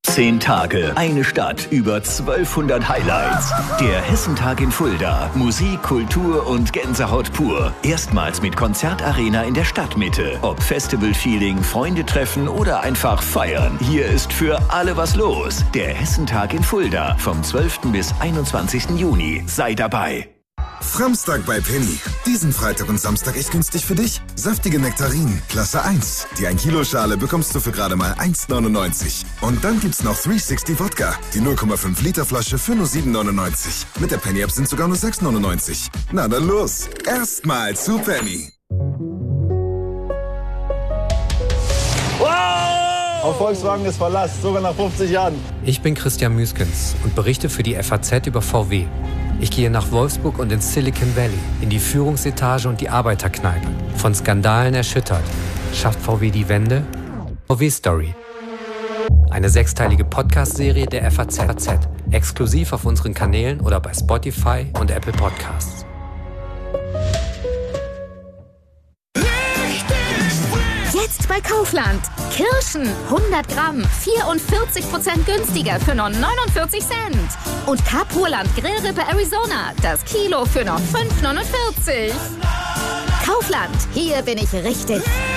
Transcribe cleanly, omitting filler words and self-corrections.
10 Tage, eine Stadt, über 1200 Highlights. Der Hessentag in Fulda. Musik, Kultur und Gänsehaut pur. Erstmals mit Konzertarena in der Stadtmitte. Ob Festival-Feeling, Freunde treffen oder einfach feiern. Hier ist für alle was los. Der Hessentag in Fulda. Vom 12. bis 21. Juni. Sei dabei. Framstag bei Penny. Diesen Freitag und Samstag echt günstig für dich. Saftige Nektarinen, Klasse 1. Die 1 Kilo Schale bekommst du für gerade mal 1,99. Und dann gibt's noch 360 Wodka. Die 0,5 Liter Flasche für nur 7,99. Mit der Penny App sind sogar nur 6,99. Na dann los. Erstmal zu Penny. Auf Volkswagen ist Verlass, sogar nach 50 Jahren. Ich bin Christian Müskens und berichte für die FAZ über VW. Ich gehe nach Wolfsburg und ins Silicon Valley, in die Führungsetage und die Arbeiterkneipe. Von Skandalen erschüttert. Schafft VW die Wende? VW Story. Eine 6-teilige Podcast-Serie der FAZ. Exklusiv auf unseren Kanälen oder bei Spotify und Apple Podcasts. Jetzt bei Kaufland. Kirschen 100 Gramm, 44% günstiger für nur 49 Cent. Und Capurland Grillrippe Arizona, das Kilo für nur 5,49. Kaufland, hier bin ich richtig.